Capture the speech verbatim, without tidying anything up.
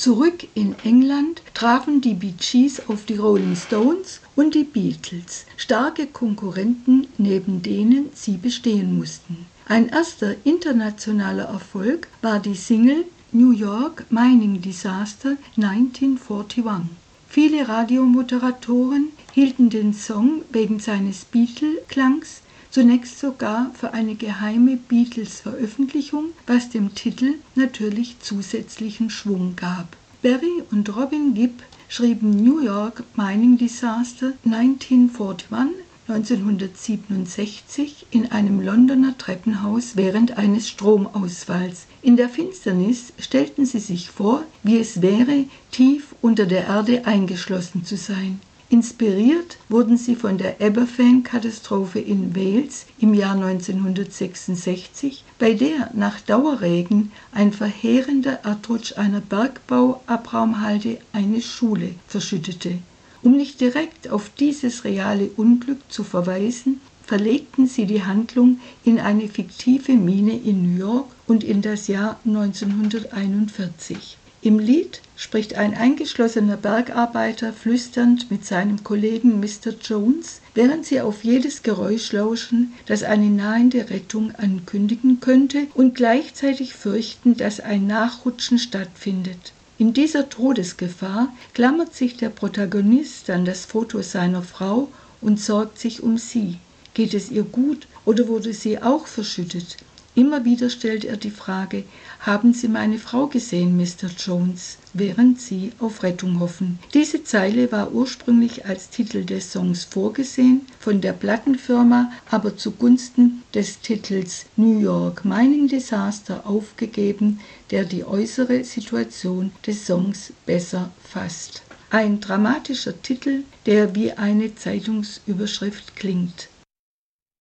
Zurück in England trafen die Bee Gees auf die Rolling Stones und die Beatles, starke Konkurrenten, neben denen sie bestehen mussten. Ein erster internationaler Erfolg war die Single New York Mining Disaster neunzehnhunderteinundvierzig. Viele Radiomoderatoren hielten den Song wegen seines Beatle-Klangs zunächst sogar für eine geheime Beatles-Veröffentlichung, was dem Titel natürlich zusätzlichen Schwung gab. Berry und Robin Gibb schrieben New York Mining Disaster neunzehnhundertsiebenundsechzig in einem Londoner Treppenhaus während eines Stromausfalls. In der Finsternis stellten sie sich vor, wie es wäre, tief unter der Erde eingeschlossen zu sein. Inspiriert wurden sie von der Aberfan-Katastrophe in Wales im Jahr neunzehnhundertsechsundsechzig, bei der nach Dauerregen ein verheerender Erdrutsch einer Bergbauabraumhalde eine Schule verschüttete. Um nicht direkt auf dieses reale Unglück zu verweisen, verlegten sie die Handlung in eine fiktive Mine in New York und in das Jahr neunzehnhunderteinundvierzig. Im Lied spricht ein eingeschlossener Bergarbeiter flüsternd mit seinem Kollegen Mister Jones, während sie auf jedes Geräusch lauschen, das eine nahende Rettung ankündigen könnte, und gleichzeitig fürchten, dass ein Nachrutschen stattfindet. In dieser Todesgefahr klammert sich der Protagonist an das Foto seiner Frau und sorgt sich um sie. Geht es ihr gut oder wurde sie auch verschüttet? Immer wieder stellt er die Frage: Haben Sie meine Frau gesehen, Mister Jones?, während sie auf Rettung hoffen. Diese Zeile war ursprünglich als Titel des Songs vorgesehen, von der Plattenfirma aber zugunsten des Titels New York Mining Disaster aufgegeben, der die äußere Situation des Songs besser fasst. Ein dramatischer Titel, der wie eine Zeitungsüberschrift klingt.